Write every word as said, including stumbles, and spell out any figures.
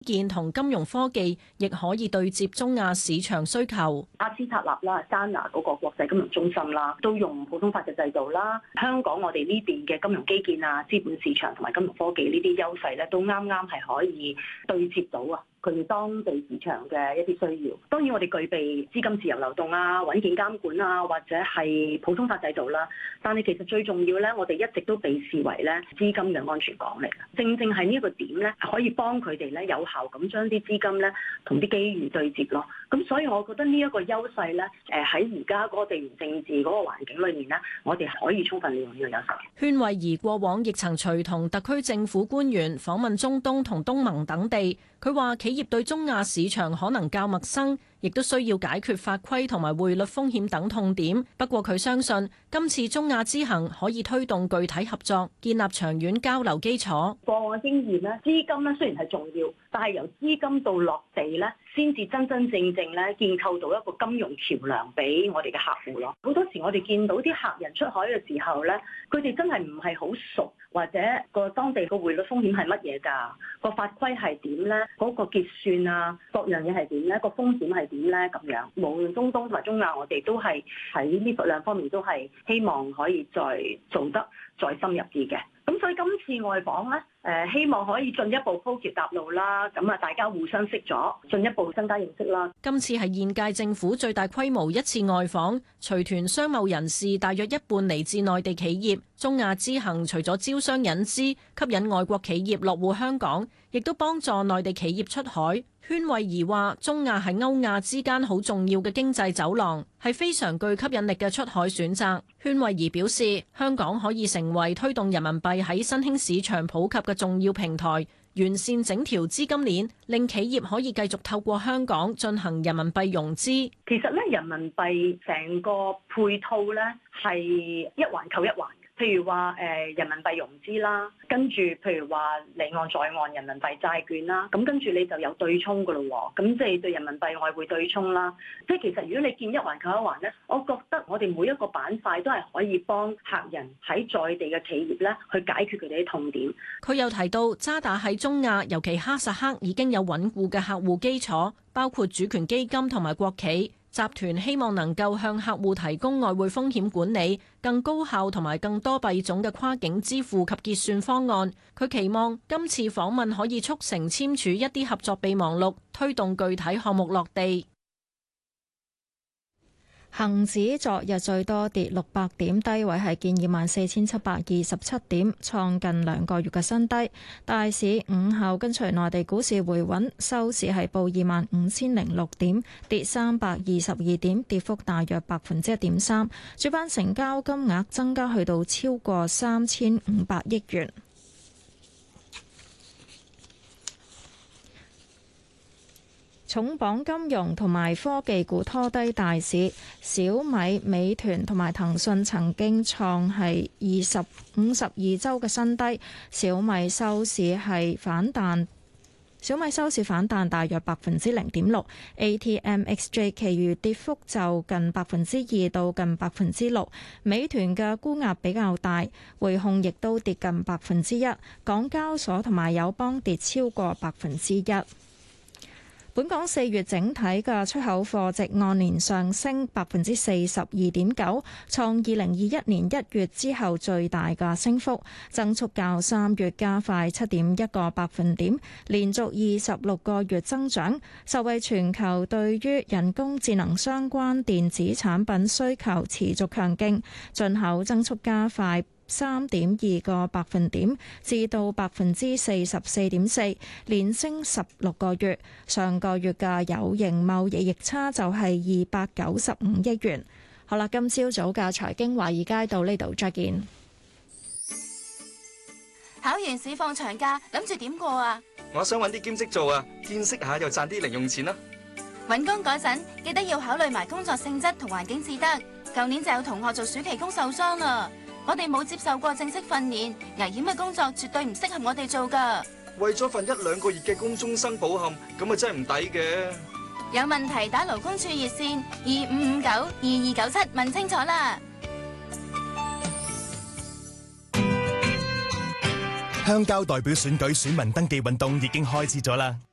建同金融科技亦可以對接中亞市場需求。 阿斯塔納啦、山拿嗰個國際金融中心啦，都用普通法嘅制度啦。香港我哋呢邊嘅金融基建啊、資本市場同埋金融科技呢啲優勢咧，都啱啱係可以對接到啊佢哋當地市場嘅一啲需要。當然我哋具備資金自由流動啊、穩健監管啊，或者係普通法制度啦。但係其實最重要咧，我哋一直都被視為咧資金嘅安全港嚟嘅。正正係呢一個點咧，可以幫佢哋咧有效咁將啲資金咧同啲機遇對接咯。咁所以我覺得呢一個優勢咧，誒喺而家嗰個地緣政治嗰個環境裏面咧，我哋可以充分利用呢個優勢。 禤惠儀過往亦曾隨同特區政府官員訪問中東同東盟等地。佢話企業對中亞市場可能較陌生，亦都需要解決法規同埋匯率風險等痛點。不過佢相信今次中亞之行可以推動具體合作，建立長遠交流基礎。 過往嘅經驗咧，資金咧雖然係重要，但係由資金到落地咧，先至真真正正咧建構到一個金融橋梁俾我哋嘅客戶咯。好多時我哋見到啲客人出海嘅時候咧，佢哋真係唔係好熟，或者個當地個匯率風險係乜嘢㗎？個法規係點咧？嗰個結算啊，各樣嘢係點咧？個風險係點咧？咁樣，無論中東同埋中亞，我哋都係喺呢兩方面都係希望可以再做得再深入啲嘅。咁所以今次外訪咧，誒希望可以進一步鋪橋搭路啦，咁啊大家互相識咗，進一步增加認識啦。 今次係現屆政府最大規模一次外訪，隨團商貿人士大約一半嚟自內地企業。中亞之行除咗招商引資，吸引外國企業落戶香港，亦都幫助內地企業出海。禤惠儀話：中亞係歐亞之間好重要嘅經濟走廊，係非常具吸引力嘅出海選擇。禤惠儀表示，香港可以成為推動人民幣喺新興市場普及嘅重要平台，完善整條資金鏈，令企業可以繼續透過香港進行人民幣融資。 其實咧，人民幣成個配套咧係一環扣一環。譬如話誒人民幣融資啦，跟住譬如話離岸在岸人民幣債券啦，咁跟住你就有對沖噶咯喎，咁即係對人民幣外匯對沖啦。即係其實如果你見一環扣一環咧，我覺得我哋每一個板塊都係可以幫客人喺在地嘅企業咧去解決佢哋啲痛點。 佢又提到渣打喺中亞，尤其哈薩克已經有穩固嘅客戶基礎，包括主權基金同埋國企。集團希望能夠向客戶提供外匯風險管理、更高效同埋更多幣種嘅跨境支付及結算方案。佢期望今次訪問可以促成簽署一啲合作備忘錄，推動具體項目落地。 恒指昨日最多跌六百點，低位係見二萬四千七百二十七點，創近兩個月嘅新低。大市午後跟隨內地股市回穩，收市係報二萬五千零六點，跌三百二十二點，跌幅大約百分之一點三。主板成交金額增加去到超過三千五百億元。重磅金融同埋科技股拖低大市，小米、美團同埋騰訊曾經創係二十五十二周嘅新低，小米收市係反彈。小米收市反彈大約百分之零點六 ，A T M X J 其餘跌幅就近百分之二到近百分之六。美團嘅沽壓比較大，匯控亦都跌近百分之一，港交所同埋友邦跌超過百分之一。本港四月整體嘅出口貨值按年上升百分之四十二點九，創二零二一年一月之後最大嘅升幅，增速較三月加快七點一個百分點，連續二十六個月增長。受惠全球對於人工智能相關電子產品需求持續強勁，進口增速加快三點二個百分點至到百分之四十四點四，連升十六個月。上個月嘅有形貿易逆差就係二百九十五億元。好啦，今朝早嘅財經華爾街到呢度再見。 考完試放長假，諗住點過啊？ 我想揾啲兼職做啊，見識下又賺啲零用錢啦。 揾工嗰陣記得要考慮埋工作性質同環境至得。舊年就有同學做暑期工受傷啦。我哋冇接受過正式訓練，危險嘅工作絕對唔適合我哋做㗎。 為咗份一兩個月嘅工終生保險，咁啊真係唔抵嘅。 有問題打勞工處熱線二五五九二二九七問清楚啦。 鄉郊代表選舉選民登記運動已經開始咗啦。